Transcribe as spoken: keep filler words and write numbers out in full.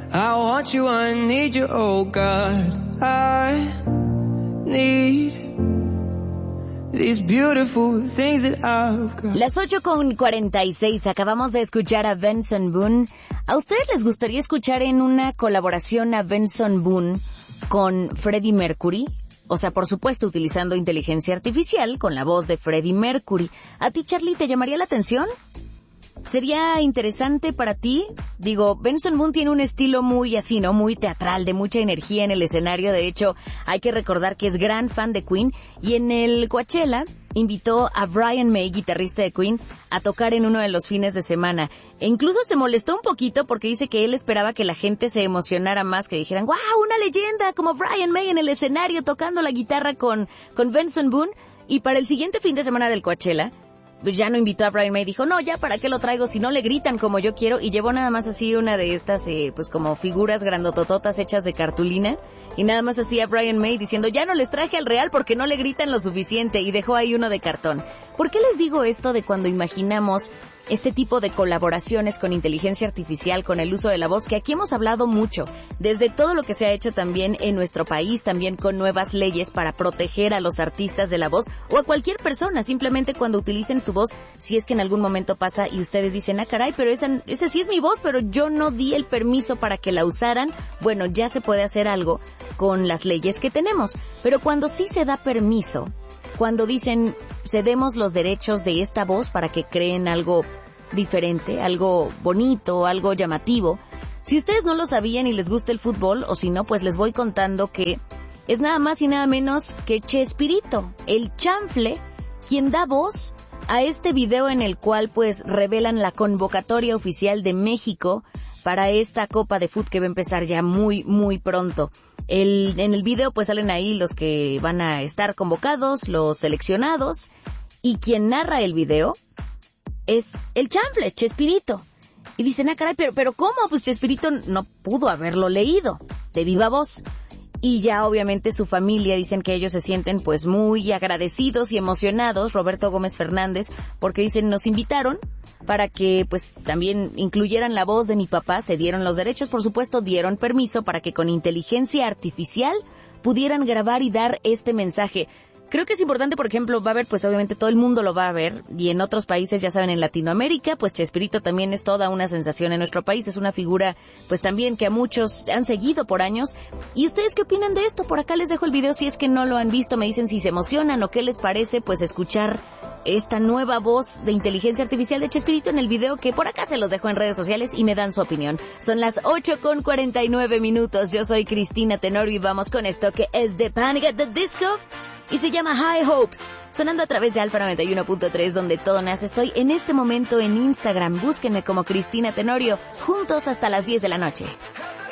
I want you, I need you, oh God. I need these beautiful things that I've got. Las ocho con cuarenta y seis, acabamos de escuchar a Benson Boone. ¿A ustedes les gustaría escuchar en una colaboración a Benson Boone con Freddie Mercury? O sea, por supuesto, utilizando inteligencia artificial con la voz de Freddie Mercury. ¿A ti, Charlie, te llamaría la atención? ¿Sería interesante para ti? Digo, Benson Boone tiene un estilo muy así, ¿no? Muy teatral, de mucha energía en el escenario. De hecho, hay que recordar que es gran fan de Queen. Y en el Coachella invitó a Brian May, guitarrista de Queen, a tocar en uno de los fines de semana. E incluso se molestó un poquito porque dice que él esperaba que la gente se emocionara más, que dijeran, ¡wow, una leyenda como Brian May en el escenario tocando la guitarra con, con Benson Boone! Y para el siguiente fin de semana del Coachella, pues ya no invitó a Brian May, dijo, no, ya para qué lo traigo si no le gritan como yo quiero, y llevó nada más así una de estas, eh, pues como figuras grandotototas hechas de cartulina, y nada más así a Brian May diciendo, ya no les traje al real porque no le gritan lo suficiente, y dejó ahí uno de cartón. ¿Por qué les digo esto de cuando imaginamos este tipo de colaboraciones con inteligencia artificial, con el uso de la voz, que aquí hemos hablado mucho, desde todo lo que se ha hecho también en nuestro país, también con nuevas leyes para proteger a los artistas de la voz, o a cualquier persona, simplemente cuando utilicen su voz, si es que en algún momento pasa y ustedes dicen, ah caray, pero esa, esa sí es mi voz, pero yo no di el permiso para que la usaran, bueno, ya se puede hacer algo con las leyes que tenemos, pero cuando sí se da permiso, cuando dicen, cedemos los derechos de esta voz para que creen algo diferente, algo bonito, algo llamativo. Si ustedes no lo sabían y les gusta el fútbol, o si no, pues les voy contando que es nada más y nada menos que Chespirito, el chanfle, quien da voz a este video en el cual pues revelan la convocatoria oficial de México para esta Copa de Fútbol que va a empezar ya muy, muy pronto. El, en el video pues salen ahí los que van a estar convocados, los seleccionados, y quien narra el video es el chanfle, Chespirito. Y dicen, ah caray, pero, pero ¿cómo? Pues Chespirito no pudo haberlo leído de viva voz. Y ya obviamente su familia dicen que ellos se sienten pues muy agradecidos y emocionados, Roberto Gómez Fernández, porque dicen, nos invitaron para que pues también incluyeran la voz de mi papá, se dieron los derechos, por supuesto, dieron permiso para que con inteligencia artificial pudieran grabar y dar este mensaje. Creo que es importante, por ejemplo, va a haber, pues obviamente todo el mundo lo va a ver, y en otros países, ya saben, en Latinoamérica, pues Chespirito también es toda una sensación en nuestro país, es una figura, pues también que a muchos han seguido por años. ¿Y ustedes qué opinan de esto? Por acá les dejo el video, si es que no lo han visto, me dicen si se emocionan o qué les parece, pues escuchar esta nueva voz de inteligencia artificial de Chespirito en el video, que por acá se los dejo en redes sociales y me dan su opinión. Son las ocho con cuarenta y nueve minutos, yo soy Cristina Tenorio y vamos con esto que es de Panic at the Disco y se llama High Hopes, sonando a través de Alfa noventa y uno punto tres, donde todo nace. Estoy en este momento en Instagram, búsquenme como Cristina Tenorio, juntos hasta las diez de la noche.